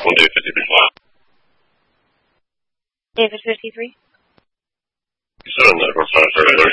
David 53 flat. David 53? You said on the report 530